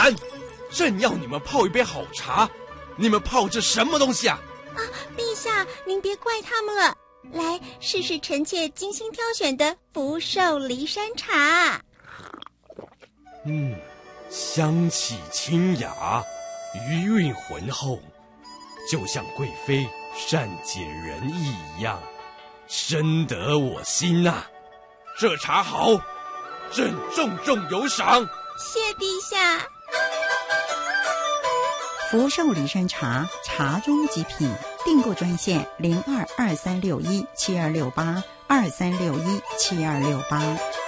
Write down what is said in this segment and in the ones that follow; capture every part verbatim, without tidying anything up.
然，朕要你们泡一杯好茶。你们泡这什么东西啊？ 啊，陛下，您别怪他们了。来，试试臣妾精心挑选的福寿梨山茶。 嗯，香气清雅，余韵浑厚，就像贵妃善解人意一样，深得我心呐、啊。这茶好，朕重重有赏。 谢陛下。 福寿梨山茶，茶中极品。订购专线零二二三六一七二六八二三六一七二六八。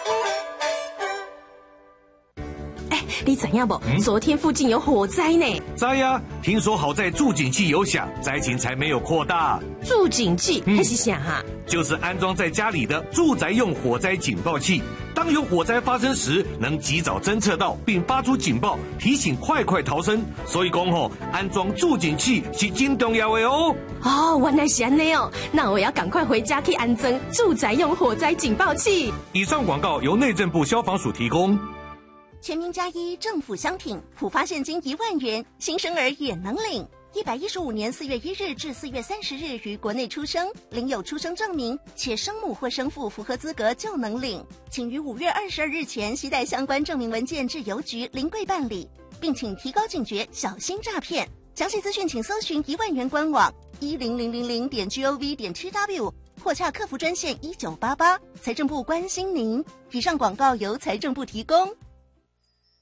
哎，你怎样不？嗯、昨天附近有火灾呢。 灾呀、啊！听说好在助警器有响，灾情才没有扩大。 助警器还是啥哈？ 就是安装在家里的住宅用火灾警报器。当有火灾发生时，能及早侦测到并发出警报，提醒快快逃生。所以讲吼，安装助警器是真重要的哦。 哦，原来是安尼哦，那我要赶快回家去安装住宅用火灾警报器。 以上广告由内政部消防署提供。 全民加一政府相挺，普发现金一万元，新生儿也能领。一百一十五年四月一日至四月三十日于国内出生，领有出生证明，且生母或生父符合资格就能领。请于五月二十二日前携带相关证明文件至邮局临柜办理，并请提高警觉，小心诈骗。详细资讯请搜寻一万元官网一零零零零点 gov 点 tw 或洽客服专线一九八八。财政部关心您。以上广告由财政部提供。